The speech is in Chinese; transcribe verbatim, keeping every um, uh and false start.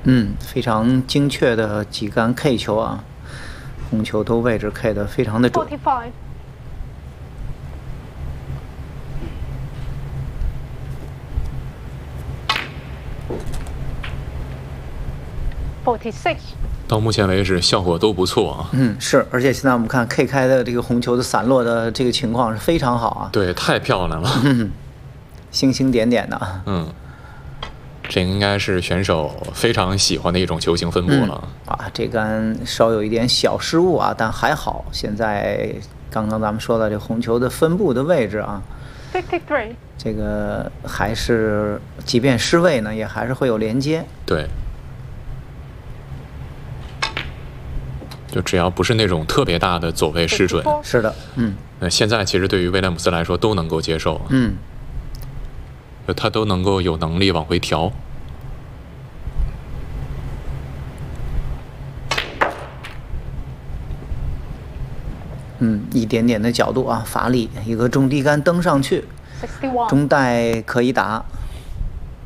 嗯，非常精确的几杆 K 球啊，红球都位置 K 的非常的准。 forty-five. forty-six. 到目前为止效果都不错啊。 嗯，是，而且现在我们看 K 开的这个红球的散落的这个情况是非常好啊。 对，太漂亮了。 嗯，星星点点的。 嗯，这应该是选手非常喜欢的一种球形分布了。 嗯、啊，这杆稍有一点小失误啊，但还好。现在刚刚咱们说到这红球的分布的位置啊。 fifty-three. 这个还是，即便失位呢，也还是会有连接。 对。就只要不是那种特别大的走位失准， 是的，嗯， 那现在其实对于威廉姆斯来说都能够接受， 嗯， 就他都能够有能力往回调。 嗯，一点点的角度啊，发力，一个中低杆蹬上去，中带可以打。